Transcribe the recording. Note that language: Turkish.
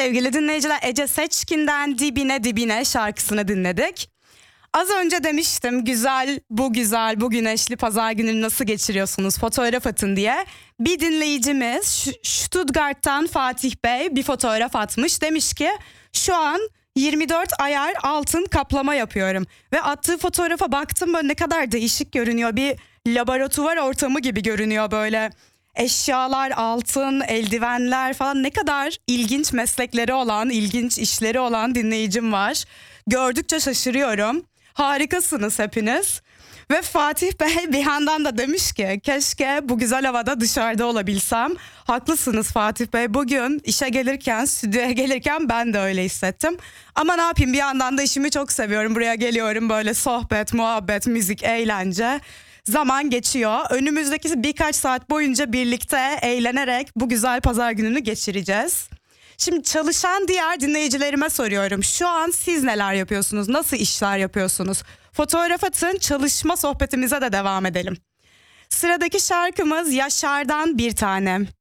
sevgili dinleyiciler, Ece Seçkin'den Dibine Dibine şarkısını dinledik. Az önce demiştim bu güneşli pazar gününü nasıl geçiriyorsunuz, fotoğraf atın diye. Bir dinleyicimiz Stuttgart'tan Fatih Bey bir fotoğraf atmış. Demiş ki şu an 24 ayar altın kaplama yapıyorum. Ve attığı fotoğrafa baktım, böyle ne kadar değişik görünüyor. Bir laboratuvar ortamı gibi görünüyor böyle. Eşyalar, altın, eldivenler falan, ne kadar ilginç meslekleri olan, ilginç işleri olan dinleyicim var. Gördükçe şaşırıyorum. Harikasınız hepiniz. Ve Fatih Bey bir yandan da demiş ki keşke bu güzel havada dışarıda olabilsem. Haklısınız Fatih Bey, bugün işe gelirken, stüdyoya gelirken ben de öyle hissettim. Ama ne yapayım, bir yandan da işimi çok seviyorum. Buraya geliyorum, böyle sohbet, muhabbet, müzik, eğlence. Zaman geçiyor. Önümüzdeki birkaç saat boyunca birlikte eğlenerek bu güzel pazar gününü geçireceğiz. Şimdi çalışan diğer dinleyicilerime soruyorum. Şu an siz neler yapıyorsunuz? Nasıl işler yapıyorsunuz? Fotoğraf atın, çalışma sohbetimize de devam edelim. Sıradaki şarkımız Yaşar'dan Bir Tanem.